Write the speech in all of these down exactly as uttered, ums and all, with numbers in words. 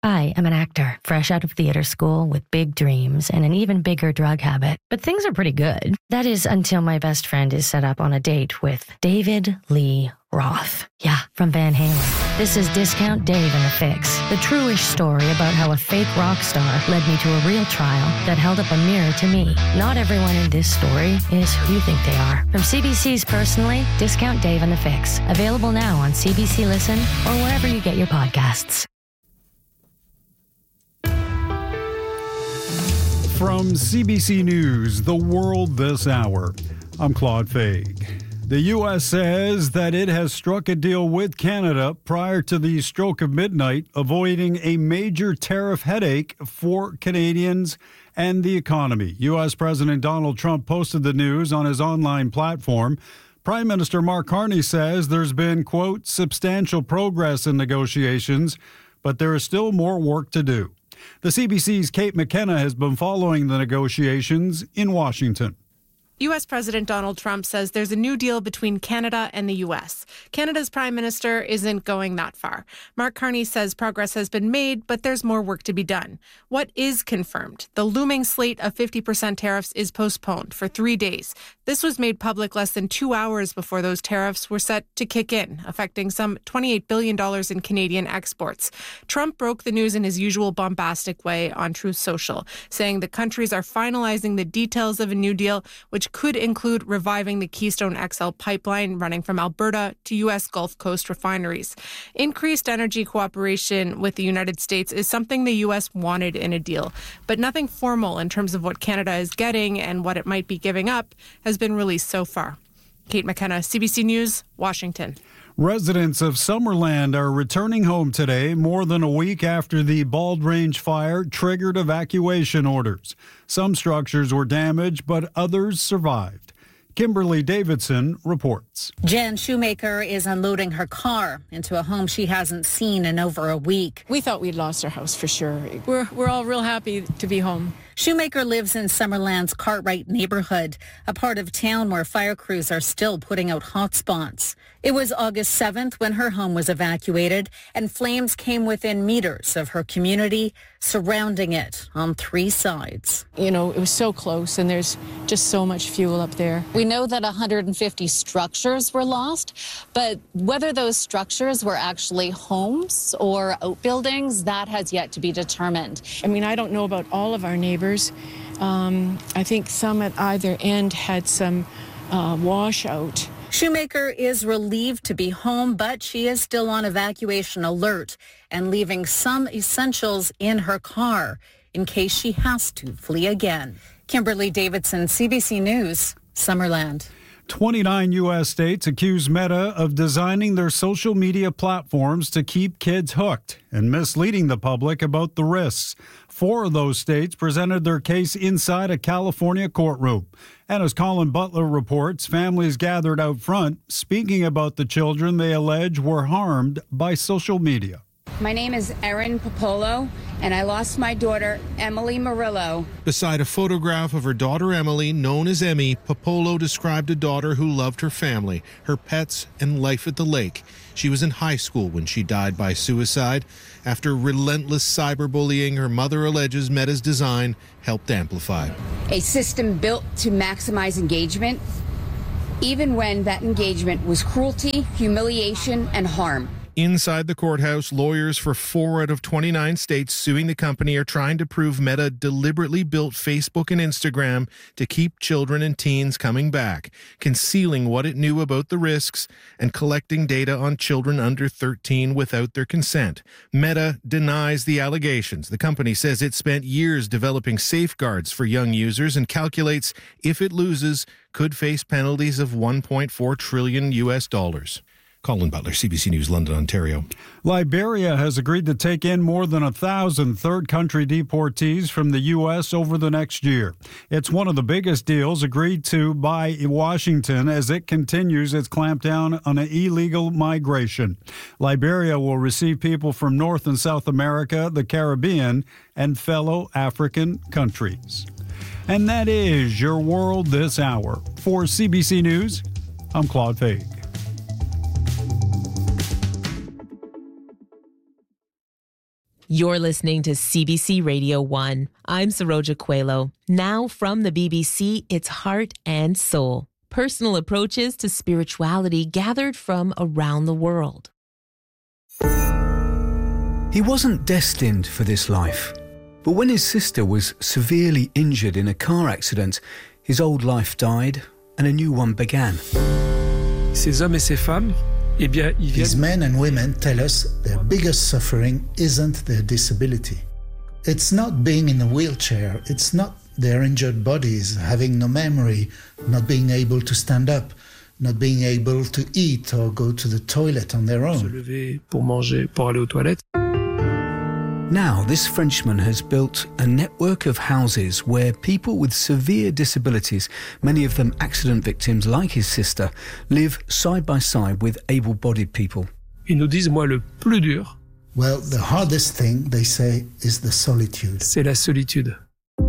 I am an actor, fresh out of theater school with big dreams and an even bigger drug habit. But things are pretty good. That is until my best friend is set up on a date with David Lee Roth. Yeah, from Van Halen. This is Discount Dave and the Fix, the true-ish story about how a fake rock star led me to a real trial that held up a mirror to me. Not everyone in this story is who you think they are. From C B C's Personally, Discount Dave and the Fix. Available now on C B C Listen or wherever you get your podcasts. From C B C News, The World This Hour, I'm Claude Faig. The U S says that it has struck a deal with Canada prior to the stroke of midnight, avoiding a major tariff headache for Canadians and the economy. U S President Donald Trump posted the news on his online platform. Prime Minister Mark Carney says there's been, quote, substantial progress in negotiations, but there is still more work to do. The C B C's Kate McKenna has been following the negotiations in Washington. U S President Donald Trump says there's a new deal between Canada and the U S. Canada's Prime Minister isn't going that far. Mark Carney says progress has been made, but there's more work to be done. What is confirmed? The looming slate of fifty percent tariffs is postponed for three days. This was made public less than two hours before those tariffs were set to kick in, affecting some twenty-eight billion dollars in Canadian exports. Trump broke the news in his usual bombastic way on Truth Social, saying the countries are finalizing the details of a new deal, which could include reviving the Keystone X L pipeline running from Alberta to U S Gulf Coast refineries. Increased energy cooperation with the United States is something the U S wanted in a deal, but nothing formal in terms of what Canada is getting and what it might be giving up has been released so far. Kate McKenna, C B C News, Washington. Residents of Summerland are returning home today, more than a week after the Bald Range fire triggered evacuation orders. Some structures were damaged, but others survived. Kimberly Davidson reports. Jen Shoemaker is unloading her car into a home she hasn't seen in over a week. We thought we'd lost our house for sure. We're, we're all real happy to be home. Shoemaker lives in Summerland's Cartwright neighborhood, a part of town where fire crews are still putting out hotspots. It was August seventh when her home was evacuated and flames came within meters of her community, surrounding it on three sides. You know, it was so close and there's just so much fuel up there. We know that one hundred fifty structures were lost, but whether those structures were actually homes or outbuildings, that has yet to be determined. I mean, I don't know about all of our neighbors. Um, I think some at either end had some uh, washout. Shoemaker is relieved to be home, but she is still on evacuation alert and leaving some essentials in her car in case she has to flee again. Kimberly Davidson, C B C News, Summerland. twenty-nine U S states accuse Meta of designing their social media platforms to keep kids hooked and misleading the public about the risks. Four of those states presented their case inside a California courtroom. And as Colin Butler reports, families gathered out front speaking about the children they allege were harmed by social media. My name is Erin Popolo, and I lost my daughter, Emily Murillo. Beside a photograph of her daughter Emily, known as Emmy, Popolo described a daughter who loved her family, her pets, and life at the lake. She was in high school when she died by suicide. After relentless cyberbullying, her mother alleges Meta's design helped amplify. A system built to maximize engagement, even when that engagement was cruelty, humiliation, and harm. Inside the courthouse, lawyers for four out of twenty-nine states suing the company are trying to prove Meta deliberately built Facebook and Instagram to keep children and teens coming back, concealing what it knew about the risks and collecting data on children under thirteen without their consent. Meta denies the allegations. The company says it spent years developing safeguards for young users and calculates if it loses, could face penalties of one point four trillion U S dollars. Colin Butler, C B C News, London, Ontario. Liberia has agreed to take in more than a thousand third-country deportees from the U S over the next year. It's one of the biggest deals agreed to by Washington as it continues its clampdown on illegal migration. Liberia will receive people from North and South America, the Caribbean, and fellow African countries. And that is your world this hour. For C B C News, I'm Claude Faig. You're listening to C B C Radio one. I'm Saroja Coelho. Now from the B B C, it's Heart and Soul. Personal approaches to spirituality gathered from around the world. He wasn't destined for this life. But when his sister was severely injured in a car accident, his old life died and a new one began. Ces hommes et ces femmes, eh bien, ils viennent... These men and women tell us their biggest suffering isn't their disability. It's not being in a wheelchair, it's not their injured bodies, having no memory, not being able to stand up, not being able to eat or go to the toilet on their own. Se lever pour manger, pour aller aux toilettes. Now, this Frenchman has built a network of houses where people with severe disabilities, many of them accident victims like his sister, live side by side with able-bodied people. Ils nous disent, moi, le plus dur... Well, the hardest thing, they say, is the solitude. C'est la solitude.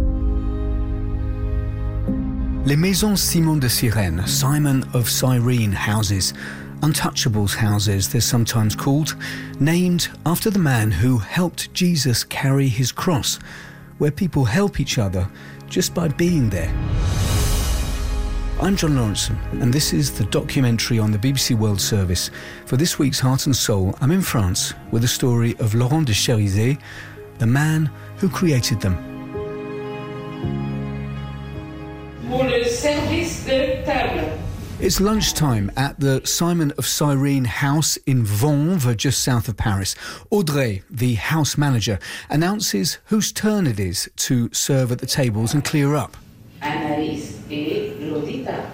Les Maisons Simon de Sirène, Simon of Cyrene houses, untouchables houses they're sometimes called, named after the man who helped Jesus carry his cross, where people help each other just by being there. I'm John Lawrenson, and this is the documentary on the B B C World Service. For this week's Heart and Soul, I'm in France with the story of Laurent de Chérisey, the man who created them. Pour le service de table. It's lunchtime at the Simon of Cyrene house in Vanves, just south of Paris. Audrey, the house manager, announces whose turn it is to serve at the tables and clear up. Anaïs et Lodita.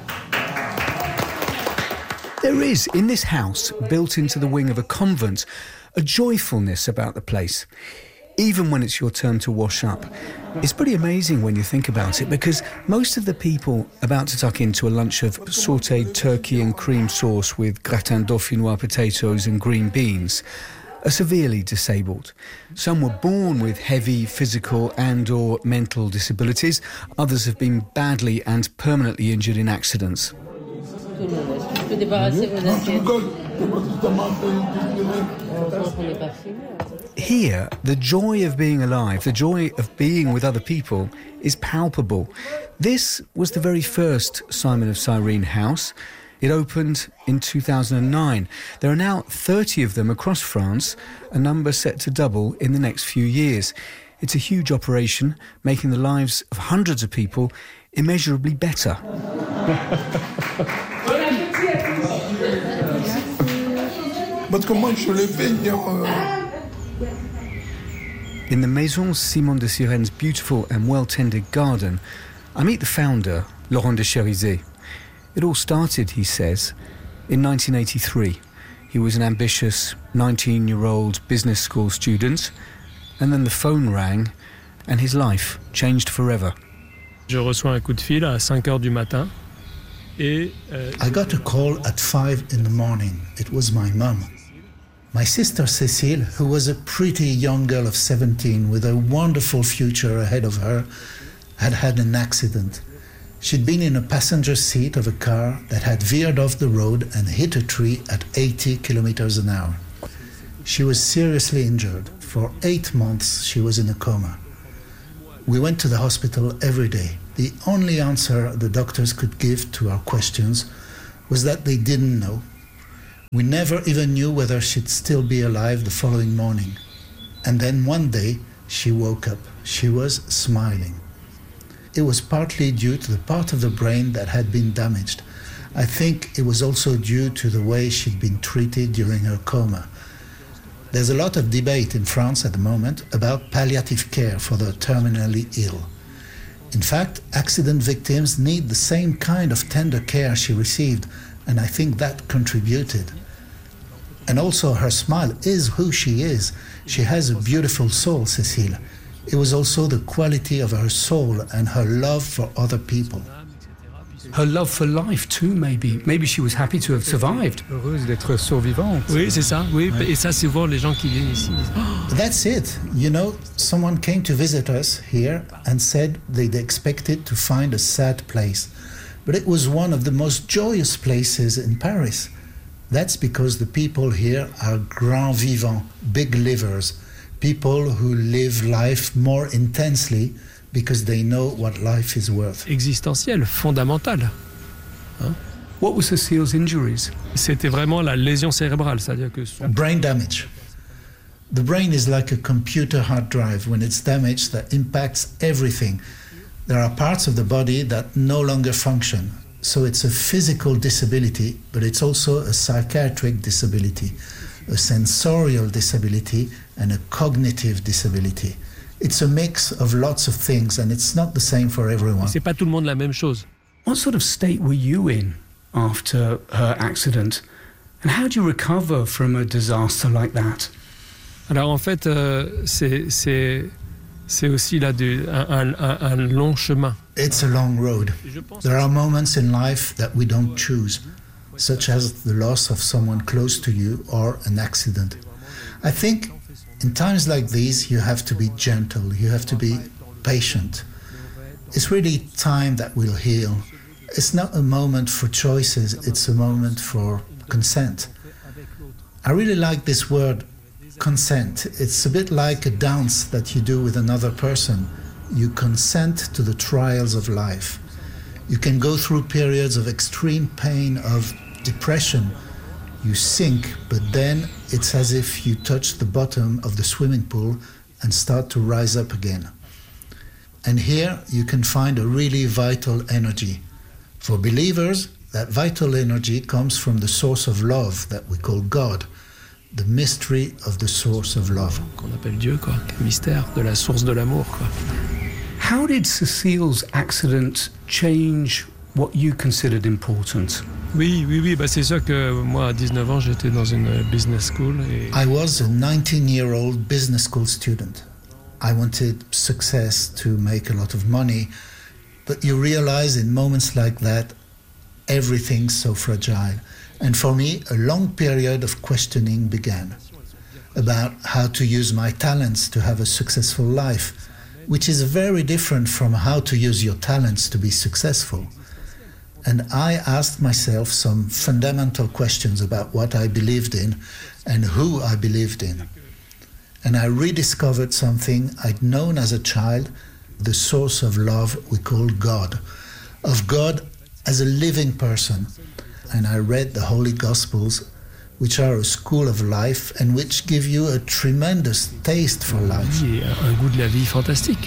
There is, in this house, built into the wing of a convent, a joyfulness about the place. Even when it's your turn to wash up. It's pretty amazing when you think about it, because most of the people about to tuck into a lunch of sautéed turkey and cream sauce with gratin dauphinois potatoes and green beans are severely disabled. Some were born with heavy physical and or mental disabilities. Others have been badly and permanently injured in accidents. Here, the joy of being alive, the joy of being with other people is palpable. This was the very first Simon of Cyrene house. It opened in two thousand nine. There are now thirty of them across France, a number set to double in the next few years. It's a huge operation, making the lives of hundreds of people immeasurably better. In the Maison Simon de Sirene's beautiful and well-tended garden, I meet the founder, Laurent de Chérisey. It all started, he says, in nineteen eighty-three. He was an ambitious nineteen-year-old business school student, and then the phone rang, and his life changed forever. Je reçois un coup de fil à cinq heures du matin. Et, euh, I got a call at five in the morning. It was my mum. My sister Cécile, who was a pretty young girl of seventeen with a wonderful future ahead of her, had had an accident. She'd been in a passenger seat of a car that had veered off the road and hit a tree at eighty kilometers an hour. She was seriously injured. For eight months, she was in a coma. We went to the hospital every day. The only answer the doctors could give to our questions was that they didn't know. We never even knew whether she'd still be alive the following morning. And then one day, she woke up. She was smiling. It was partly due to the part of the brain that had been damaged. I think it was also due to the way she'd been treated during her coma. There's a lot of debate in France at the moment about palliative care for the terminally ill. In fact, accident victims need the same kind of tender care she received, and I think that contributed. And also her smile is who she is. She has a beautiful soul, Cécile. It was also the quality of her soul and her love for other people. Her love for life too, maybe. Maybe she was happy to have survived. Heureuse d'être survivante. Oui, c'est ça. Oui, ouais. Et ça, c'est voir les gens qui viennent ici. That's it. You know, someone came to visit us here and said they'd expected to find a sad place. But it was one of the most joyous places in Paris. That's because the people here are grand vivants, big livers, people who live life more intensely because they know what life is worth. Existentielle, fondamentale. Hein? What were Cecile's injuries? C'était vraiment la lésion cérébrale, c'est-à-dire que son... Brain damage. The brain is like a computer hard drive. When it's damaged, that impacts everything. There are parts of the body that no longer function. So it's a physical disability, but it's also a psychiatric disability, a sensorial disability, and a cognitive disability. It's a mix of lots of things, and it's not the same for everyone. C'est pas tout le monde la même chose. What sort of state were you in after her accident? And how do you recover from a disaster like that? Alors en fait, euh, c'est, c'est, c'est aussi là du, un, un, un long chemin. It's a long road. There are moments in life that we don't choose, such as the loss of someone close to you or an accident. I think in times like these, you have to be gentle, you have to be patient. It's really time that will heal. It's not a moment for choices, it's a moment for consent. I really like this word, consent. It's a bit like a dance that you do with another person. You consent to the trials of life. You can go through periods of extreme pain, of depression. You sink, but then it's as if you touch the bottom of the swimming pool and start to rise up again. And here you can find a really vital energy. For believers, that vital energy comes from the source of love that we call God, the mystery of the source of love. Qu'on appelle Dieu, quoi. Le mystère de la source de l'amour, quoi. How did Cecile's accident change what you considered important? Oui, oui, oui. Bah c'est ça que moi, à dix-neuf ans, j'étais dans une business school. Et... I was a nineteen-year-old business school student. I wanted success to make a lot of money, but you realize in moments like that, everything's so fragile. And for me, a long period of questioning began about how to use my talents to have a successful life, which is very different from how to use your talents to be successful. And I asked myself some fundamental questions about what I believed in and who I believed in. And I rediscovered something I'd known as a child, the source of love we call God, of God as a living person. And I read the Holy Gospels, which are a school of life and which give you a tremendous taste for life. Oui, un goût de la vie fantastique.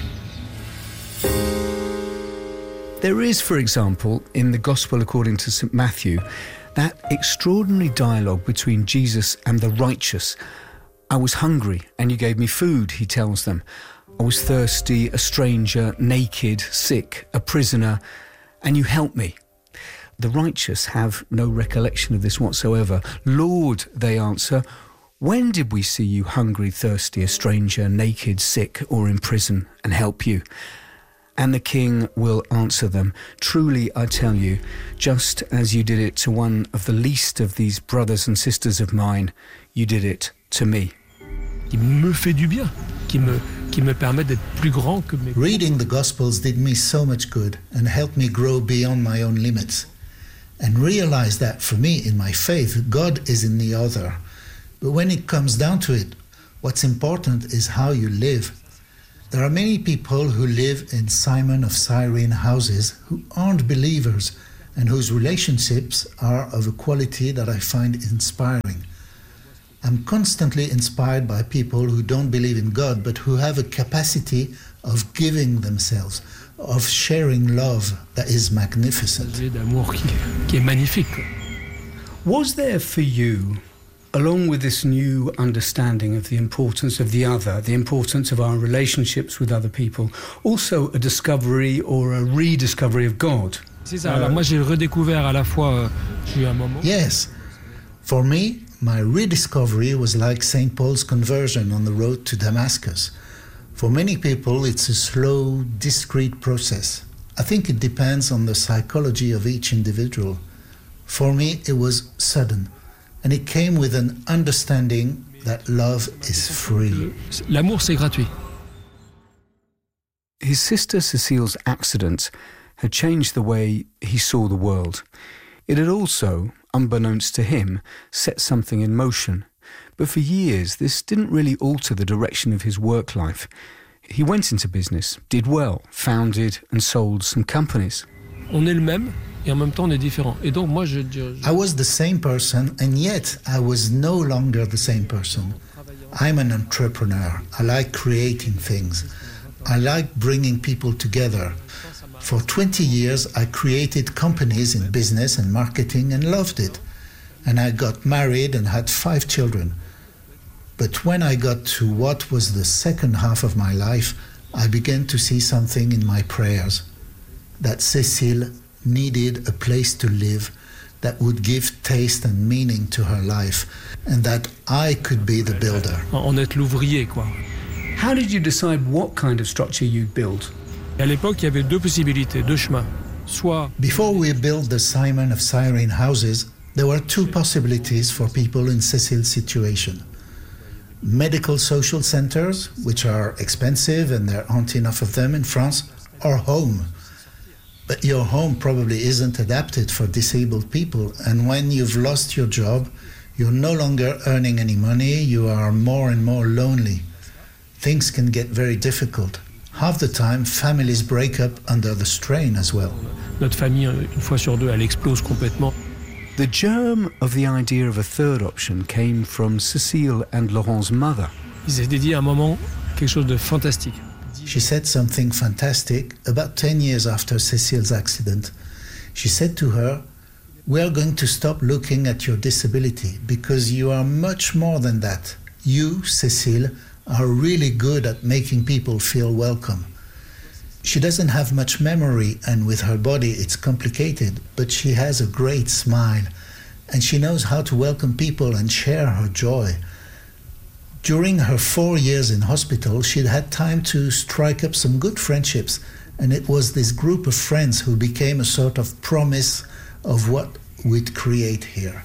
There is, for example, in the Gospel according to Saint Matthew, that extraordinary dialogue between Jesus and the righteous. I was hungry and you gave me food, he tells them. I was thirsty, a stranger, naked, sick, a prisoner, and you helped me. The righteous have no recollection of this whatsoever. Lord, they answer, when did we see you hungry, thirsty, a stranger, naked, sick, or in prison, and help you? And the king will answer them, truly I tell you, just as you did it to one of the least of these brothers and sisters of mine, you did it to me. Qui me fait du bien, qui me, qui me permet d'être plus grand que mes... Reading the Gospels did me so much good and helped me grow beyond my own limits. And realize that for me, in my faith, God is in the other. But when it comes down to it, what's important is how you live. There are many people who live in Simon of Cyrene houses who aren't believers and whose relationships are of a quality that I find inspiring. I'm constantly inspired by people who don't believe in God, but who have a capacity of giving themselves, of sharing love that is magnificent. D'amour qui, qui est magnifique. Was there for you, along with this new understanding of the importance of the other, the importance of our relationships with other people, also a discovery or a rediscovery of God? C'est ça. Alors moi j'ai redécouvert à la fois, j'ai eu un moment. Yes. For me, my rediscovery was like Saint Paul's conversion on the road to Damascus. For many people, it's a slow, discreet process. I think it depends on the psychology of each individual. For me, it was sudden, and it came with an understanding that love is free. L'amour, c'est gratuit. His sister Cecile's accident had changed the way he saw the world. It had also, unbeknownst to him, set something in motion, But for years, this didn't really alter the direction of his work life. He went into business, did well, founded and sold some companies. On est le même, et en même temps on est différent. Et donc moi je, je, je... I was the same person, and yet I was no longer the same person. I'm an entrepreneur. I like creating things. I like bringing people together. For twenty years, I created companies in business and marketing and loved it. And I got married and had five children. But when I got to what was the second half of my life, I began to see something in my prayers, that Cécile needed a place to live that would give taste and meaning to her life, and that I could be the builder. En être l'ouvrier, quoi. How did you decide what kind of structure you'd build? À l'époque, il y avait deux possibilités, deux chemins. Soit... Before we built the Simon of Cyrene houses, there were two possibilities for people in Cécile's situation. Medical social centers, which are expensive and there aren't enough of them in France, or home. But your home probably isn't adapted for disabled people, and when you've lost your job, you're no longer earning any money, you are more and more lonely. Things can get very difficult. Half the time, families break up under the strain as well. Notre famille, une fois sur deux, elle explose complètement. The germ of the idea of a third option came from Cécile and Laurent's mother. Ils étaient dit à un moment quelque chose de fantastique. She said something fantastic about ten years after Cécile's accident. She said to her, "We are going to stop looking at your disability because you are much more than that. You, Cécile, are really good at making people feel welcome." She doesn't have much memory, and with her body it's complicated, but she has a great smile, and she knows how to welcome people and share her joy. During her four years in hospital, she'd had time to strike up some good friendships, and it was this group of friends who became a sort of promise of what we'd create here.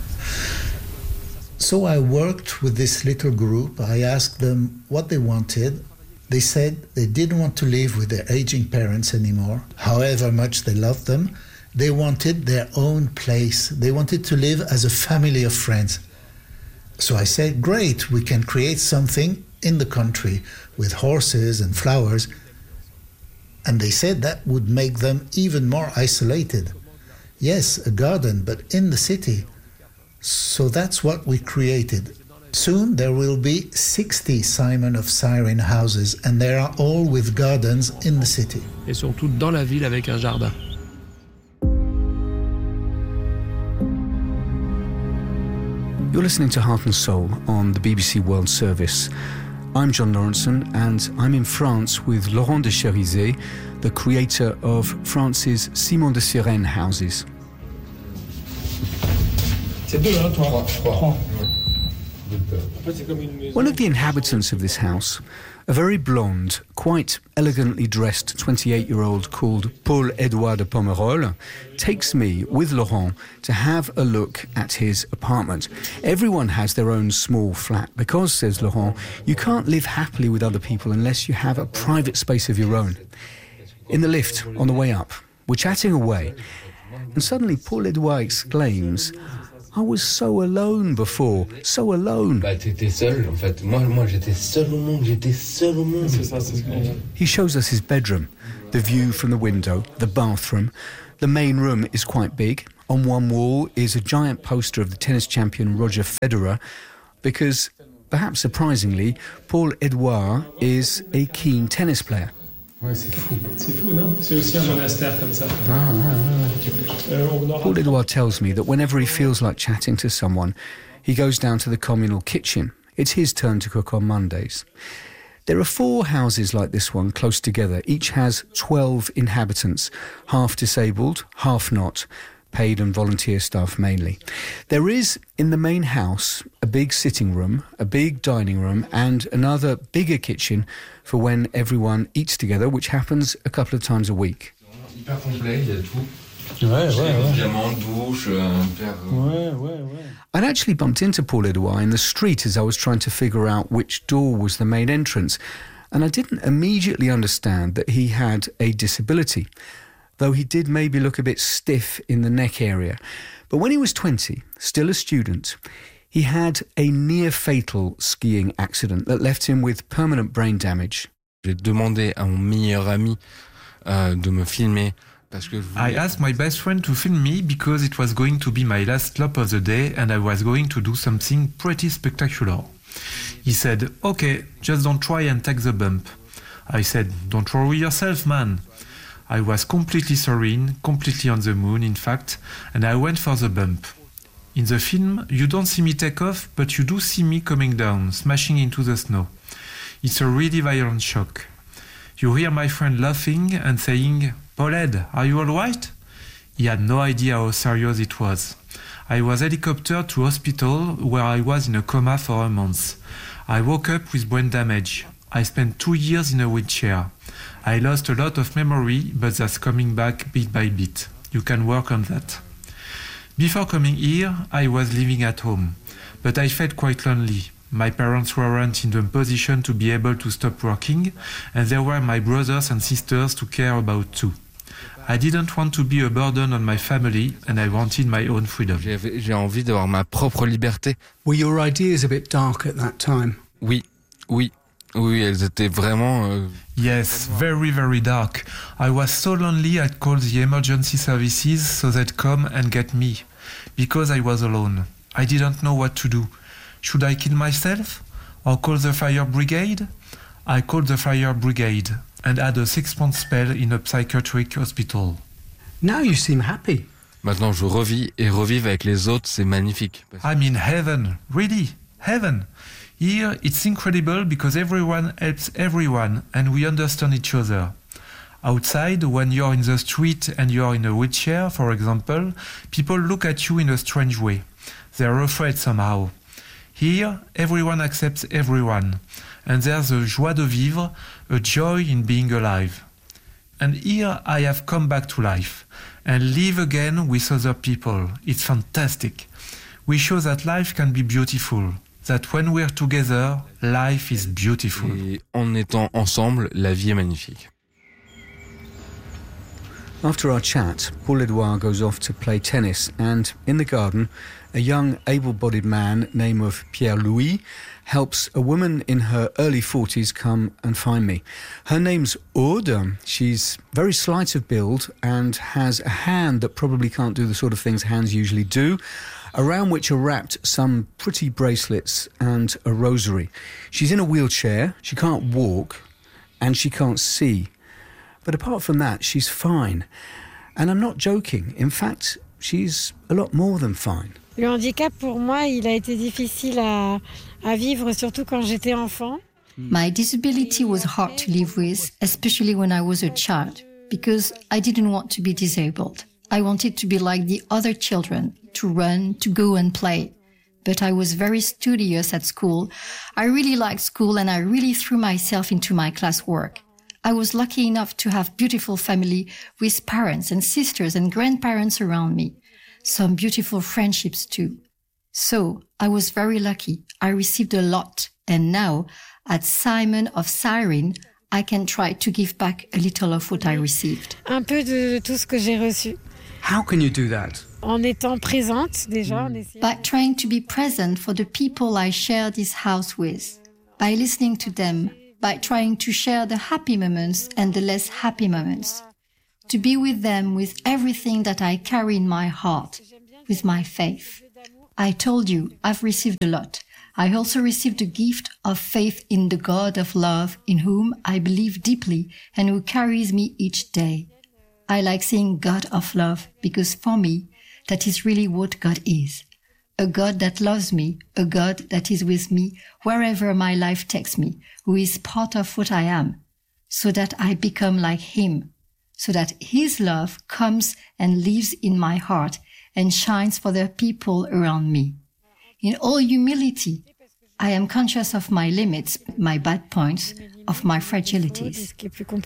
So I worked with this little group. I asked them what they wanted. They said they didn't want to live with their aging parents anymore, however much they loved them. They wanted their own place. They wanted to live as a family of friends. So I said, great, we can create something in the country with horses and flowers. And they said that would make them even more isolated. Yes, a garden, but in the city. So that's what we created. Soon there will be sixty Simon of Cyrene houses, and they are all with gardens in the city. Et sont toutes dans la ville avec un jardin. You're listening to Heart and Soul on the B B C World Service. I'm John Lawrenson, and I'm in France with Laurent de Cherizet, the creator of France's Simon de Cyrene houses. C'est deux, hein, trois. Trois. One of the inhabitants of this house, a very blonde, quite elegantly dressed twenty-eight-year-old called Paul-Édouard de Pomerol, takes me with Laurent to have a look at his apartment. Everyone has their own small flat because, says Laurent, you can't live happily with other people unless you have a private space of your own. In the lift, on the way up, we're chatting away, and suddenly Paul-Édouard exclaims, I was so alone before, so alone. Bah, t'étais seul, en fait. Moi, moi, j'étais seul au monde, j'étais seul au monde. C'est ça, c'est ce qu'on dit. He shows us his bedroom, the view from the window, the bathroom. The main room is quite big. On one wall is a giant poster of the tennis champion Roger Federer, because, perhaps surprisingly, Paul-Édouard is a keen tennis player. Ouais, c'est fou. C'est fou, non? C'est aussi un monastère comme ça. Ah, ouais, ouais. Paul-Édouard tells me that whenever he feels like chatting to someone, he goes down to the communal kitchen. It's his turn to cook on Mondays. There are four houses like this one close together. Each has twelve inhabitants, half disabled, half not, paid and volunteer staff mainly. There is, in the main house, a big sitting room, a big dining room, and another bigger kitchen for when everyone eats together, which happens a couple of times a week. Hyper complet, il y a tout. Ouais, ouais, ouais. Évidemment, douche, un père. Ouais, ouais, ouais. I'd actually bumped into Paul-Édouard in the street as I was trying to figure out which door was the main entrance, and I didn't immediately understand that he had a disability, though he did maybe look a bit stiff in the neck area. But when he was twenty, still a student, He had a near-fatal skiing accident that left him with permanent brain damage. J'ai demandé à mon meilleur ami euh, de me filmer. I asked my best friend to film me because it was going to be my last lap of the day and I was going to do something pretty spectacular. He said, "Okay, just don't try and take the bump." I said, "Don't worry yourself, man." I was completely serene, completely on the moon, in fact, and I went for the bump. In the film, you don't see me take off, but you do see me coming down, smashing into the snow. It's a really violent shock. You hear my friend laughing and saying, "Paulette, are you all right?" He had no idea how serious it was. I was helicoptered to hospital where I was in a coma for a month. I woke up with brain damage. I spent two years in a wheelchair. I lost a lot of memory, but that's coming back bit by bit. You can work on that. Before coming here, I was living at home, but I felt quite lonely. My parents weren't in the position to be able to stop working, and there were my brothers and sisters to care about too. I didn't want to be a burden on my family, and I wanted my own freedom. J'avais, j'ai envie d'avoir ma propre liberté. Were your ideas a bit dark at that time? Oui, oui. Oui, elles étaient vraiment... Euh... Yes, very, very dark. I was so lonely I'd call the emergency services so they'd come and get me. Because I was alone. I didn't know what to do. Should I kill myself? Or call the fire brigade? I called the fire brigade and had a six-month spell in a psychiatric hospital. Now you seem happy. Maintenant je revis et revivre avec les autres, c'est magnifique. I'm in heaven, really, heaven. Here, it's incredible because everyone helps everyone and we understand each other. Outside, when you're in the street and you're in a wheelchair, for example, people look at you in a strange way. They're afraid somehow. Here, everyone accepts everyone. And there's a joie de vivre, a joy in being alive. And here, I have come back to life and live again with other people. It's fantastic. We show that life can be beautiful. That when we're together, life is beautiful. Et en étant ensemble, la vie est magnifique. After our chat, Paul-Edouard goes off to play tennis, and in the garden, a young able-bodied man named Pierre-Louis helps a woman in her early forties come and find me. Her name's Aude. She's very slight of build and has a hand that probably can't do the sort of things hands usually do, around which are wrapped some pretty bracelets and a rosary. She's in a wheelchair, she can't walk, and she can't see. But apart from that, she's fine. And I'm not joking. In fact, she's a lot more than fine. Le handicap, pour moi, il a été difficile à, à vivre, surtout quand j'étais enfant. My disability was hard to live with, especially when I was a child, because I didn't want to be disabled. I wanted to be like the other children, to run, to go and play. But I was very studious at school. I really liked school and I really threw myself into my classwork. I was lucky enough to have beautiful family with parents and sisters and grandparents around me. Some beautiful friendships too. So I was very lucky. I received a lot. And now, at Simon of Cyrene, I can try to give back a little of what I received. Un peu de tout ce que j'ai reçu. How can you do that? En étant présente, déjà. En essayant... By trying to be present for the people I share this house with. By listening to them. By trying to share the happy moments and the less happy moments. To be with them with everything that I carry in my heart, with my faith. I told you, I've received a lot. I also received the gift of faith in the God of love in whom I believe deeply and who carries me each day. I like saying God of love because for me, that is really what God is. A God that loves me, a God that is with me wherever my life takes me, who is part of what I am, so that I become like Him, so that His love comes and lives in my heart and shines for the people around me. In all humility, I am conscious of my limits, my bad points, of my fragilities.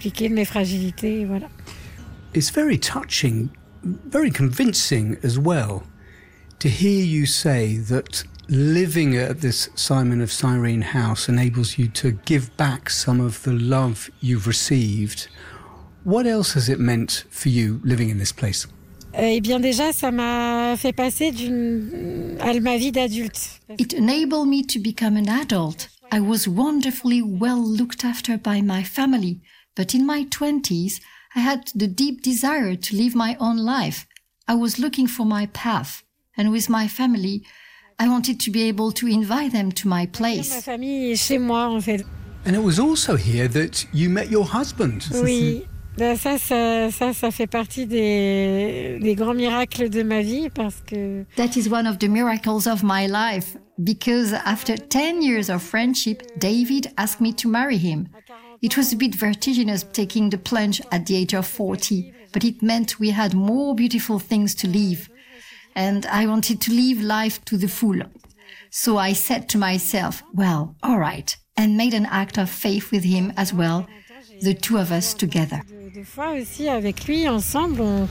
It's very touching, very convincing as well, to hear you say that living at this Simon of Cyrene house enables you to give back some of the love you've received. What else has it meant for you living in this place? Eh bien déjà, ça m'a m'a fait passer d'une à ma vie d'adulte. It enabled me to become an adult. I was wonderfully well looked after by my family, but in my twenties, I had the deep desire to live my own life. I was looking for my path, and with my family, I wanted to be able to invite them to my place. Ma famille est chez moi, en fait. And it was also here that you met your husband. Oui. Ben ça, ça, ça, ça fait partie des, des grands miracles de ma vie parce que... That is one of the miracles of my life, because after ten years of friendship, David asked me to marry him. It was a bit vertiginous taking the plunge at the age of forty, but it meant we had more beautiful things to live. And I wanted to live life to the full. So I said to myself, well, all right, and made an act of faith with him as well, the two of us together. Des fois aussi, avec lui, ensemble, on...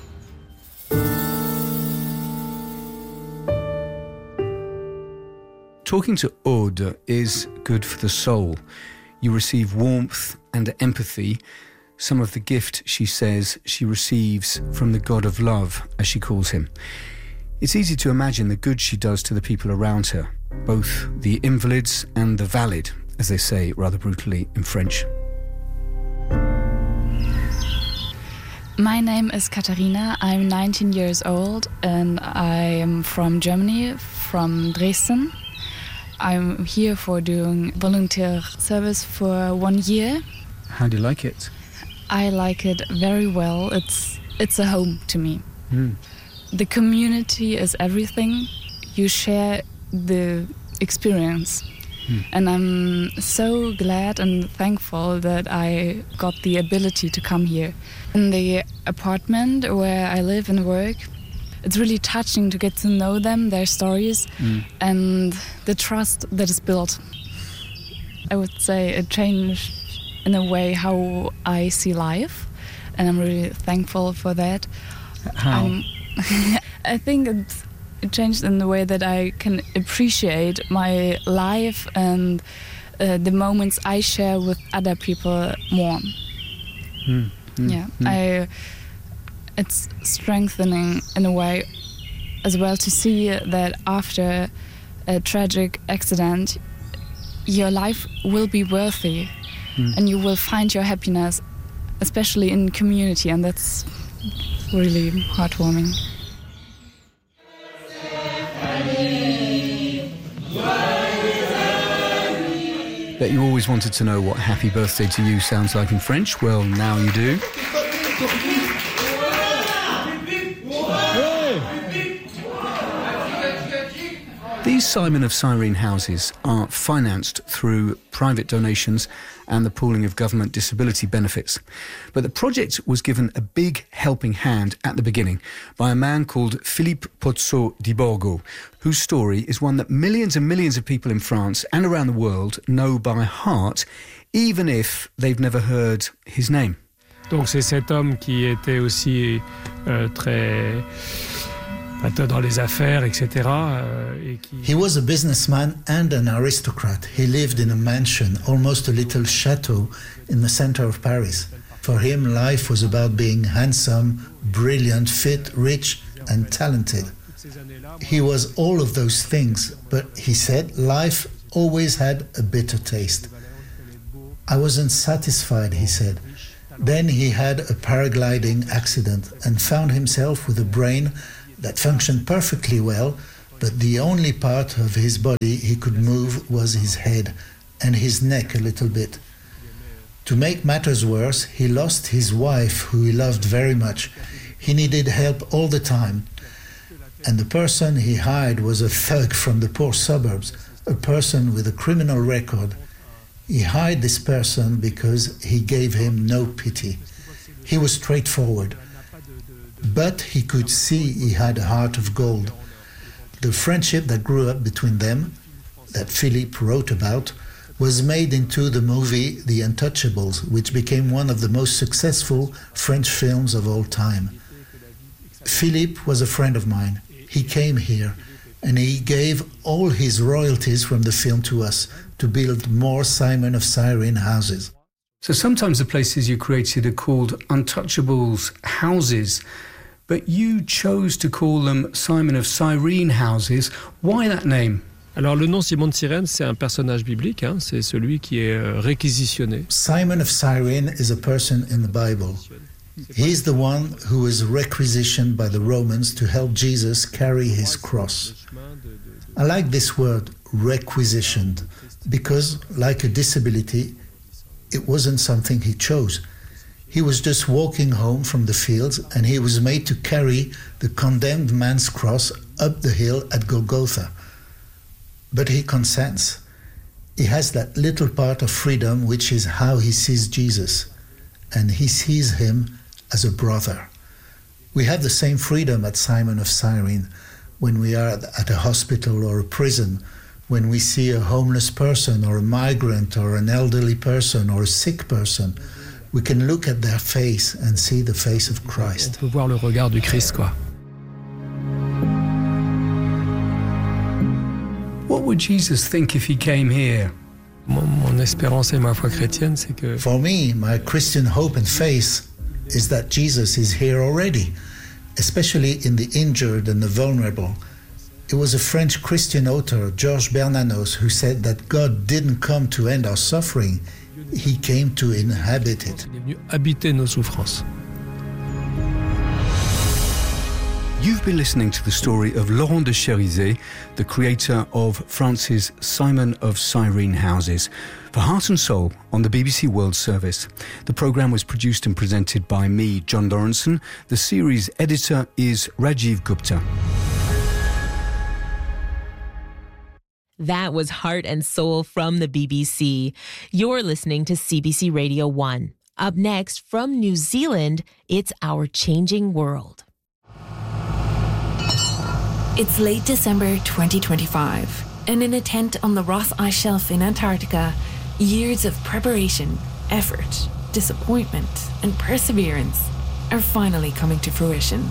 Talking to Aude is good for the soul. You receive warmth and empathy, some of the gift, she says, she receives from the God of love, as she calls him. It's easy to imagine the good she does to the people around her, both the invalids and the valid, as they say rather brutally in French. My name is Katharina. I'm nineteen years old and I am from Germany, from Dresden. I'm here for doing volunteer service for one year. How do you like it? I like it very well. It's it's a home to me. Mm. The community is everything. You share the experience. Mm. And I'm so glad and thankful that I got the ability to come here. In the apartment where I live and work, it's really touching to get to know them, their stories, mm. and the trust that is built. I would say it changed in a way how I see life, and I'm really thankful for that. How? Um, I think it's It changed in the way that I can appreciate my life and uh, the moments I share with other people more. Mm, mm, yeah, mm. I. It's strengthening in a way as well to see that after a tragic accident, your life will be worthy, mm. and you will find your happiness, especially in community, and that's really heartwarming. Bet you always wanted to know what happy birthday to you sounds like in French. Well, now you do. These Simon of Cyrene houses are financed through private donations and the pooling of government disability benefits. But the project was given a big helping hand at the beginning by a man called Philippe Pozzo di Borgo, whose story is one that millions and millions of people in France and around the world know by heart, even if they've never heard his name. Donc c'est cet homme qui était aussi euh, très... dans les affaires, et cetera. Euh, et qui... He was a businessman and an aristocrat. He lived in a mansion, almost a little chateau, in the center of Paris. For him, life was about being handsome, brilliant, fit, rich, and talented. He was all of those things, but he said life always had a bitter taste. I wasn't satisfied, he said. Then he had a paragliding accident and found himself with a brain that functioned perfectly well, but the only part of his body he could move was his head and his neck a little bit. To make matters worse, he lost his wife, who he loved very much. He needed help all the time. And the person he hired was a thug from the poor suburbs, a person with a criminal record. He hired this person because he gave him no pity. He was straightforward. But he could see he had a heart of gold. The friendship that grew up between them, that Philippe wrote about, was made into the movie The Untouchables, which became one of the most successful French films of all time. Philippe was a friend of mine. He came here, and he gave all his royalties from the film to us to build more Simon of Cyrene houses. So sometimes the places you created are called Untouchables houses. but you chose to call them Simon of Cyrene houses. Why that name? Alors le nom Simon de Cyrène, c'est un personnage biblique, hein, c'est celui qui est euh, réquisitionné. Simon of Cyrene is a person in the Bible. He's the one who was requisitioned by the Romans to help Jesus carry his cross. I like this word, requisitioned, because like a disability, it wasn't something he chose. He was just walking home from the fields and he was made to carry the condemned man's cross up the hill at Golgotha. But he consents. He has that little part of freedom, which is how he sees Jesus. And he sees him as a brother. We have the same freedom at Simon of Cyrene when we are at a hospital or a prison, when we see a homeless person or a migrant or an elderly person or a sick person. We can look at their face and see the face of Christ. On peut voir le regard du Christ, quoi. What would Jesus think if he came here? Mon, mon espérance et ma foi chrétienne, c'est que... For me, my Christian hope and faith is that Jesus is here already, especially in the injured and the vulnerable. It was a French Christian author, Georges Bernanos, who said that God didn't come to end our suffering, he came to inhabit it. Il est venu habiter nos souffrances. You've been listening to the story of Laurent de Cherizet, the creator of France's Simon of Cyrene houses, for Heart and Soul on the B B C World Service. The programme was produced and presented by me, John Lawrenson. The series editor is Rajiv Gupta. That was Heart and Soul from the B B C. You're listening to C B C Radio one. Up next, from New Zealand, it's Our Changing World. It's late December twenty twenty-five, and in a tent on the Ross Ice Shelf in Antarctica, years of preparation, effort, disappointment, and perseverance are finally coming to fruition.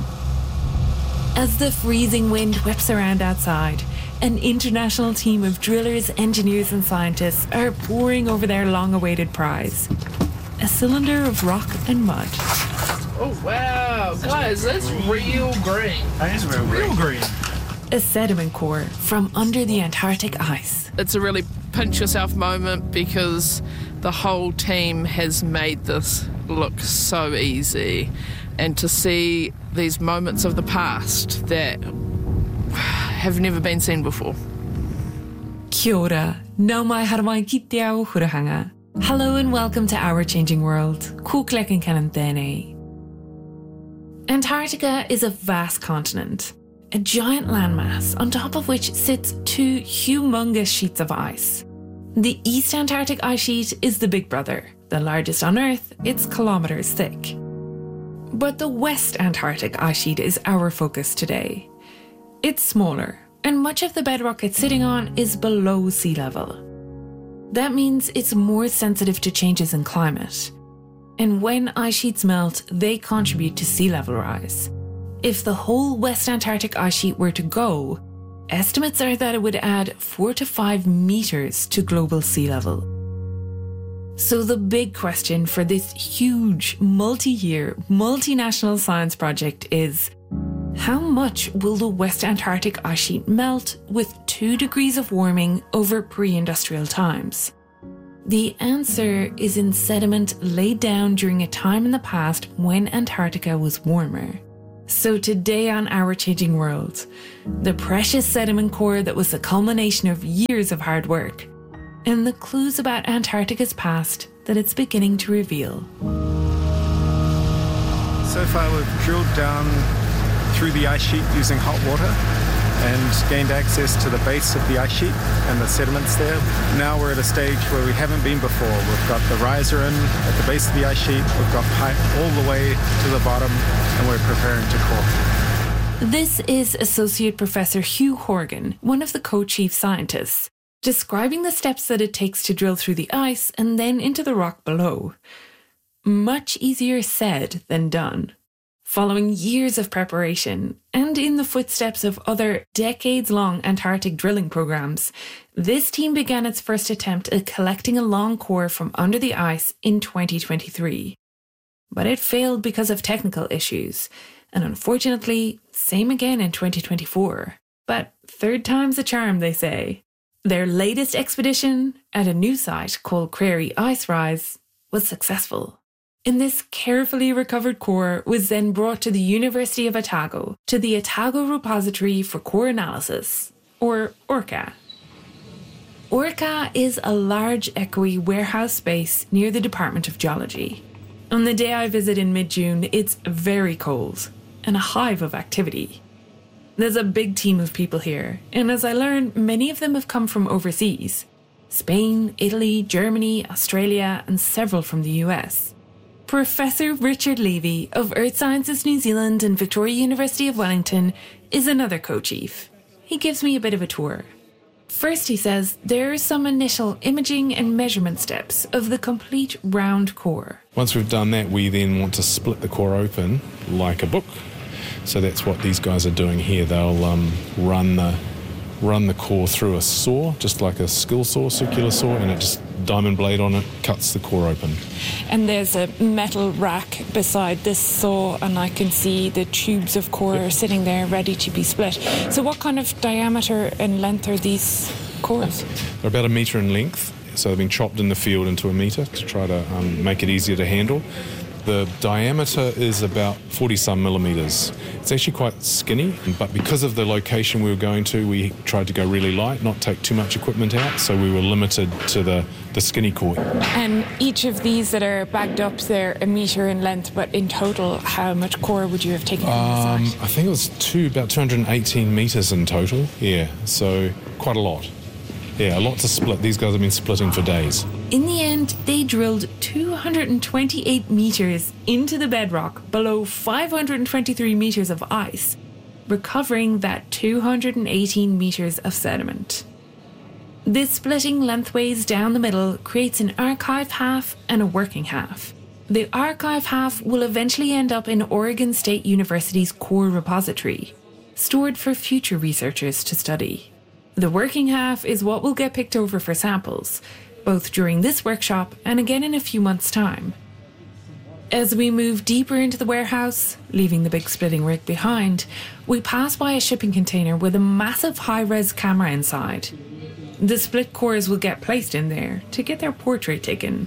As the freezing wind whips around outside, an international team of drillers, engineers, and scientists are poring over their long-awaited prize, a cylinder of rock and mud. Oh, wow. Guys, that's real green. That is real green. Real green. A sediment core from under the Antarctic ice. It's a really pinch yourself moment because the whole team has made this look so easy. And to see these moments of the past that have never been seen before. Kia ora, nau mai harawai ki te ao hurahanga. Hello and welcome to Our Changing World. Ko klekin kanan tēnei. Antarctica is a vast continent, a giant landmass on top of which sits two humongous sheets of ice. The East Antarctic ice sheet is the big brother, the largest on Earth, it's kilometres thick. But the West Antarctic ice sheet is our focus today. It's smaller, and much of the bedrock it's sitting on is below sea level. That means it's more sensitive to changes in climate. And when ice sheets melt, they contribute to sea level rise. If the whole West Antarctic ice sheet were to go, estimates are that it would add four to five meters to global sea level. So the big question for this huge, multi-year, multinational science project is, how much will the West Antarctic ice sheet melt with two degrees of warming over pre-industrial times? The answer is in sediment laid down during a time in the past when Antarctica was warmer. So today on Our Changing World, the precious sediment core that was the culmination of years of hard work, and the clues about Antarctica's past that it's beginning to reveal. So far we've drilled down through the ice sheet using hot water and gained access to the base of the ice sheet and the sediments there. Now we're at a stage where we haven't been before. We've got the riser in at the base of the ice sheet, we've got pipe all the way to the bottom, and we're preparing to core. This is Associate Professor Hugh Horgan, one of the co-chief scientists, describing the steps that it takes to drill through the ice and then into the rock below. Much easier said than done. Following years of preparation, and in the footsteps of other decades-long Antarctic drilling programs, this team began its first attempt at collecting a long core from under the ice in twenty twenty-three. But it failed because of technical issues, And unfortunately, same again in twenty twenty-four. But third time's a charm, they say. Their latest expedition at a new site called Crary Ice Rise was successful. And this carefully recovered core was then brought to the University of Otago, to the Otago Repository for Core Analysis, or ORCA. ORCA is a large, echoey warehouse space near the Department of Geology. On the day I visit in mid-June, it's very cold and a hive of activity. There's a big team of people here, and as I learn, many of them have come from overseas. Spain, Italy, Germany, Australia, and several from the U S. Professor Richard Levy of Earth Sciences New Zealand and Victoria University of Wellington is another co-chief. He gives me a bit of a tour. First, he says there are some initial imaging and measurement steps of the complete round core. Once we've done that, we then want to split the core open like a book. So that's what these guys are doing here. They'll um, run the run the core through a saw, just like a skill saw, circular saw, and it just diamond blade on it cuts the core open. And there's a metal rack beside this saw, and I can see the tubes of core yep. sitting there ready to be split. So what kind of diameter and length are these cores? They're about a metre in length, so they've been chopped in the field into a metre to try to um, make it easier to handle. The diameter is about forty-some millimetres. It's actually quite skinny, but because of the location we were going to, we tried to go really light, not take too much equipment out, so we were limited to the, the skinny core. And each of these that are bagged up, they're a metre in length, but in total, how much core would you have taken from um, the site? I think it was two, about two hundred eighteen metres in total, yeah, so quite a lot. Yeah, a lot to split. These guys have been splitting for days. In the end, they drilled two hundred twenty-eight metres into the bedrock below five hundred twenty-three metres of ice, recovering that two hundred eighteen metres of sediment. This splitting lengthways down the middle creates an archive half and a working half. The archive half will eventually end up in Oregon State University's core repository, stored for future researchers to study. The working half is what will get picked over for samples, both during this workshop and again in a few months' time. As we move deeper into the warehouse, leaving the big splitting rig behind, we pass by a shipping container with a massive high-res camera inside. The split cores will get placed in there to get their portrait taken.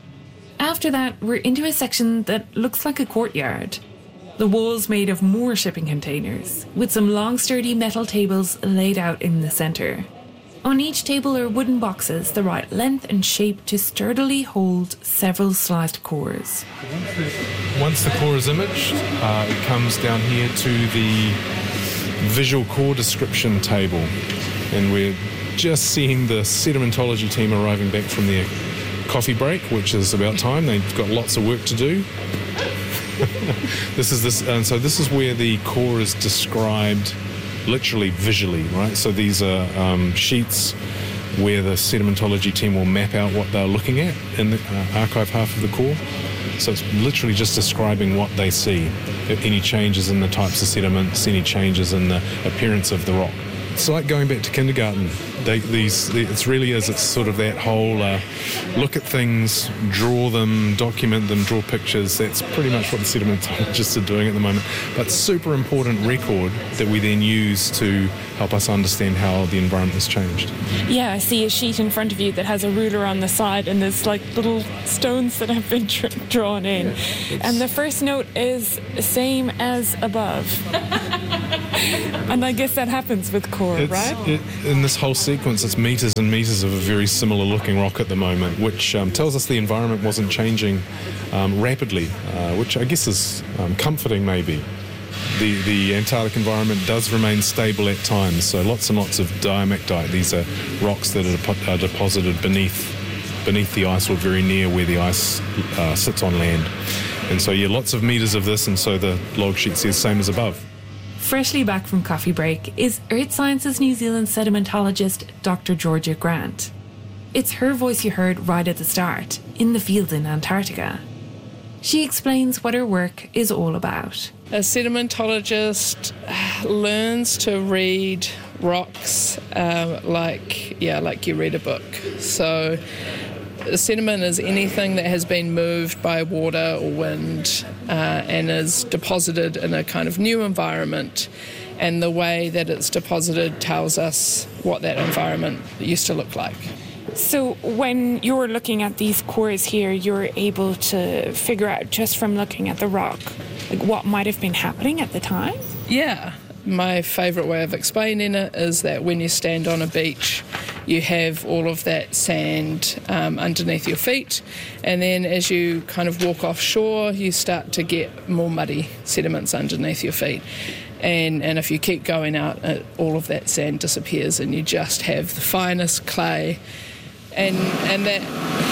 After that, we're into a section that looks like a courtyard. The walls made of more shipping containers, with some long sturdy metal tables laid out in the centre. On each table are wooden boxes the right length and shape to sturdily hold several sliced cores. Once the core is imaged, uh, it comes down here to the visual core description table, and we're just seeing the sedimentology team arriving back from their coffee break, which is about time. They've got lots of work to do. This is this, and so this is where the core is described literally visually, right? So these are um, sheets where the sedimentology team will map out what they're looking at in the uh, archive half of the core. So it's literally just describing what they see, any changes in the types of sediments, any changes in the appearance of the rock. It's like going back to kindergarten. They, these, it really is. It's sort of that whole uh, look at things, draw them, document them, draw pictures. That's pretty much what the sedimentologists are doing at the moment. But super important record that we then use to help us understand how the environment has changed. Yeah, I see a sheet in front of you that has a ruler on the side, and there's like little stones that have been tr- drawn in. Yeah, and the first note is same as above. And I guess that happens with core, it's, right? It, in this whole sequence, it's metres and metres of a very similar looking rock at the moment, which um, tells us the environment wasn't changing um, rapidly, uh, which I guess is um, comforting maybe. The, the Antarctic environment does remain stable at times, so lots and lots of diamectite. These are rocks that are, depo- are deposited beneath beneath the ice or very near where the ice uh, sits on land. And so, yeah, lots of metres of this, and so the log sheet says same as above. Freshly back from coffee break is Earth Sciences New Zealand sedimentologist Doctor Georgia Grant. It's her voice you heard right at the start, in the field in Antarctica. She explains what her work is all about. A sedimentologist learns to read rocks um, like, yeah, like you read a book. So Sediment is anything that has been moved by water or wind uh, and is deposited in a kind of new environment. And the way that it's deposited tells us what that environment used to look like. So when you're looking at these cores here, you're able to figure out just from looking at the rock, like what might have been happening at the time? Yeah. My favourite way of explaining it is that when you stand on a beach, you have all of that sand um, underneath your feet, and then as you kind of walk offshore, you start to get more muddy sediments underneath your feet. And, and if you keep going out, uh, all of that sand disappears and you just have the finest clay. And and that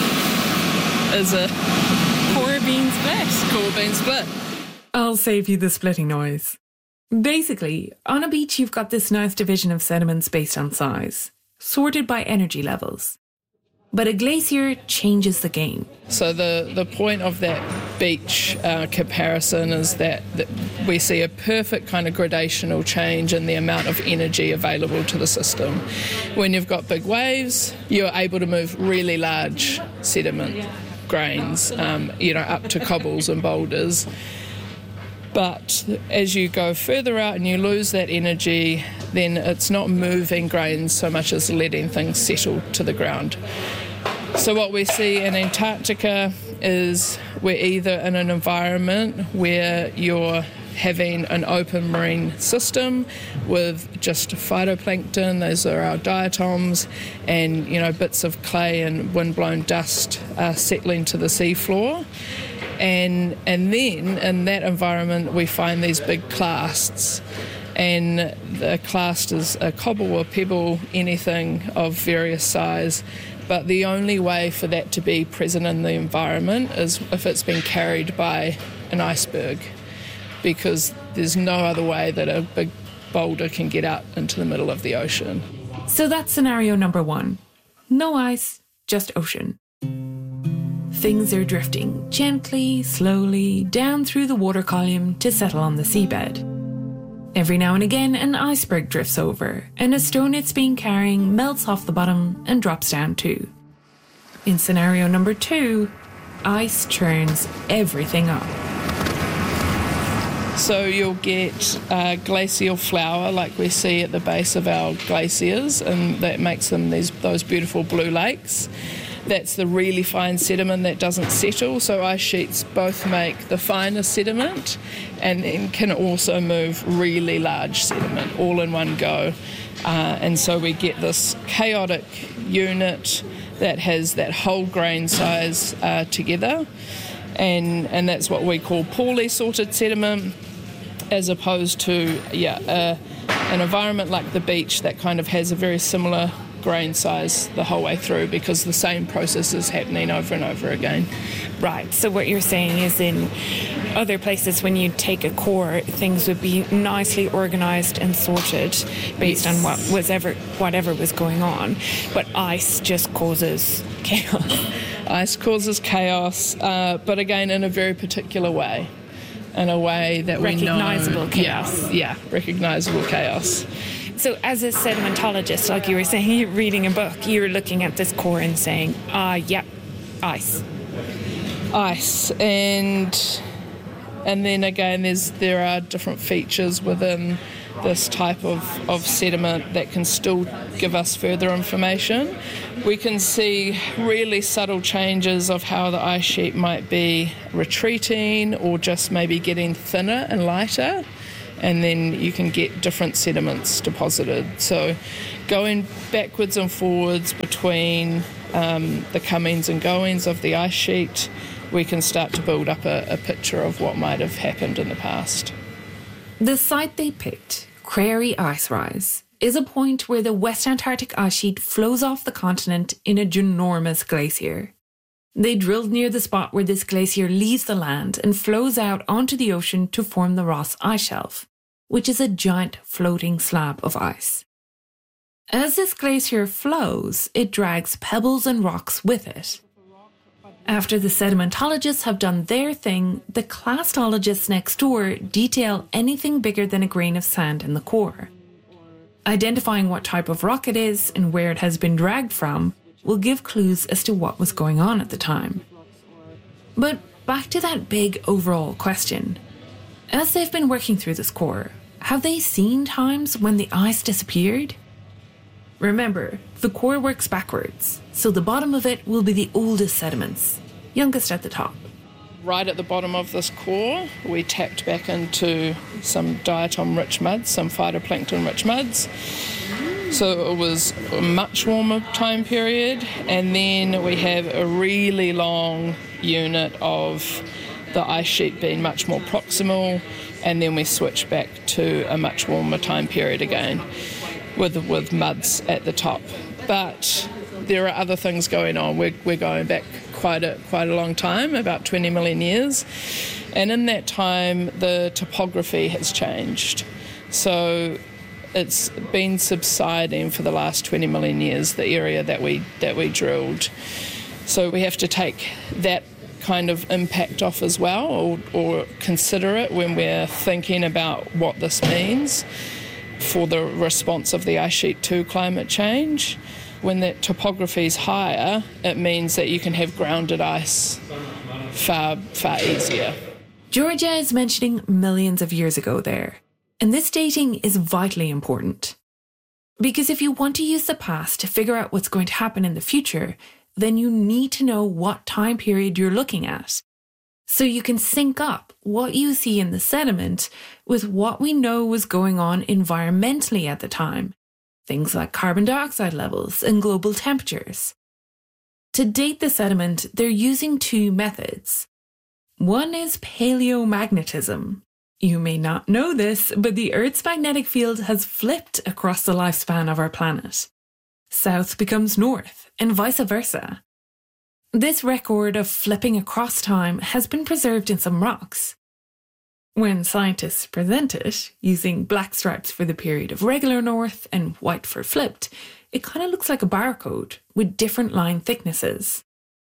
is a core being split. Core being split. I'll save you the splitting noise. Basically, on a beach you've got this nice division of sediments based on size, sorted by energy levels. But a glacier changes the game. So the, the point of that beach uh, comparison is that, that we see a perfect kind of gradational change in the amount of energy available to the system. When you've got big waves, you're able to move really large sediment grains, um, you know, up to cobbles and boulders. But as you go further out and you lose that energy, then it's not moving grains so much as letting things settle to the ground. So what we see in Antarctica is we're either in an environment where you're having an open marine system with just phytoplankton, those are our diatoms, and you know bits of clay and windblown dust uh, settling to the seafloor. And and then in that environment we find these big clasts, and the clast is a cobble or pebble, anything of various size, but the only way for that to be present in the environment is if it's been carried by an iceberg, because there's no other way that a big boulder can get out into the middle of the ocean. So that's scenario number one. No ice, just ocean. Things are drifting gently, slowly, down through the water column to settle on the seabed. Every now and again, an iceberg drifts over, and a stone it's been carrying melts off the bottom and drops down too. In scenario number two, ice churns everything up. So you'll get uh, glacial flour like we see at the base of our glaciers, and that makes them these those beautiful blue lakes. That's the really fine sediment that doesn't settle. So ice sheets both make the finer sediment and then can also move really large sediment all in one go. Uh, and so we get this chaotic unit that has that whole grain size uh, together. And, and that's what we call poorly sorted sediment, as opposed to yeah, uh, an environment like the beach that kind of has a very similar grain size the whole way through, because the same process is happening over and over again. Right, so what you're saying is in other places when you take a core, things would be nicely organised and sorted based yes. on what was ever, whatever was going on, but ice just causes chaos. Ice causes chaos, uh, but again in a very particular way, in a way that we know... Recognisable chaos. Yeah, yeah, recognisable chaos. So as a sedimentologist, like you were saying, you're reading a book, you're looking at this core and saying, ah, uh, yeah, ice. Ice. And and then again, there's there are different features within this type of, of sediment that can still give us further information. We can see really subtle changes of how the ice sheet might be retreating or just maybe getting thinner and lighter. And then you can get different sediments deposited. So going backwards and forwards between um, the comings and goings of the ice sheet, we can start to build up a, a picture of what might have happened in the past. The site they picked, Crary Ice Rise, is a point where the West Antarctic ice sheet flows off the continent in a ginormous glacier. They drilled near the spot where this glacier leaves the land and flows out onto the ocean to form the Ross Ice Shelf, which is a giant floating slab of ice. As this glacier flows, it drags pebbles and rocks with it. After the sedimentologists have done their thing, the clastologists next door detail anything bigger than a grain of sand in the core. Identifying what type of rock it is and where it has been dragged from will give clues as to what was going on at the time. But back to that big overall question. As they've been working through this core, have they seen times when the ice disappeared? Remember, the core works backwards, so the bottom of it will be the oldest sediments, youngest at the top. Right at the bottom of this core, we tapped back into some diatom-rich muds, some phytoplankton-rich muds. So it was a much warmer time period, and then we have a really long unit of the ice sheet being much more proximal, and then we switch back to a much warmer time period again with with muds at the top. But there are other things going on. We're, we're going back quite a quite a long time, about twenty million years, and in that time the topography has changed. So it's been subsiding for the last twenty million years, the area that we that we drilled. So we have to take that kind of impact off as well, or, or consider it when we're thinking about what this means for the response of the ice sheet to climate change. When that topography is higher, it means that you can have grounded ice far, far easier. Georgia is mentioning millions of years ago there, and this dating is vitally important. Because if you want to use the past to figure out what's going to happen in the future, then you need to know what time period you're looking at, so you can sync up what you see in the sediment with what we know was going on environmentally at the time, things like carbon dioxide levels and global temperatures. To date the sediment, they're using two methods. One is paleomagnetism. You may not know this, but the Earth's magnetic field has flipped across the lifespan of our planet. South becomes north, and vice versa. This record of flipping across time has been preserved in some rocks. When scientists present it, using black stripes for the period of regular north and white for flipped, it kind of looks like a barcode with different line thicknesses.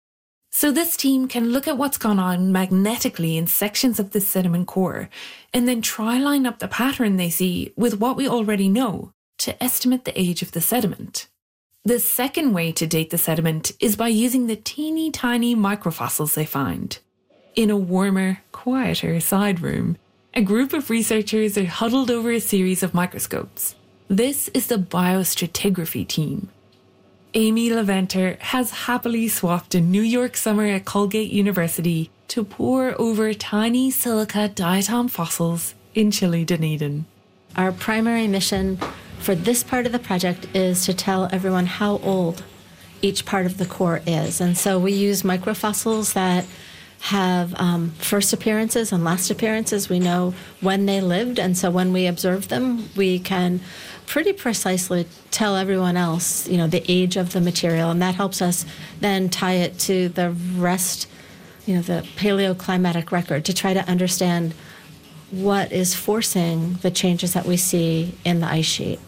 So this team can look at what's gone on magnetically in sections of the sediment core, and then try line up the pattern they see with what we already know to estimate the age of the sediment. The second way to date the sediment is by using the teeny tiny microfossils they find. In a warmer, quieter side room, a group of researchers are huddled over a series of microscopes. This is the biostratigraphy team. Amy Leventer has happily swapped a New York summer at Colgate University to pore over tiny silica diatom fossils in Chile, Dunedin. Our primary mission for this part of the project is to tell everyone how old each part of the core is. And so we use microfossils that have um, first appearances and last appearances. We know when they lived, and so when we observe them, we can pretty precisely tell everyone else, you know, the age of the material, and that helps us then tie it to the rest, you know, the paleoclimatic record to try to understand what is forcing the changes that we see in the ice sheet.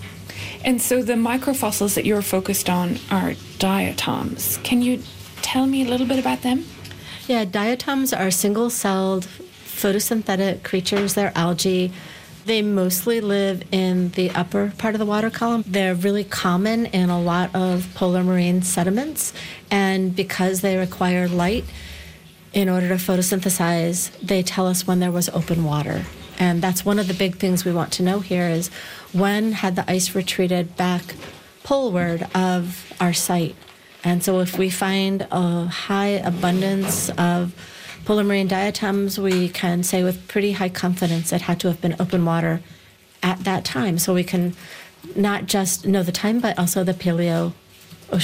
And so the microfossils that you're focused on are diatoms. Can you tell me a little bit about them? Yeah, diatoms are single-celled photosynthetic creatures. They're algae. They mostly live in the upper part of the water column. They're really common in a lot of polar marine sediments, and because they require light in order to photosynthesize, they tell us when there was open water. And that's one of the big things we want to know here is when had the ice retreated back poleward of our site. And so if we find a high abundance of polar marine diatoms, we can say with pretty high confidence it had to have been open water at that time. So we can not just know the time, but also the paleo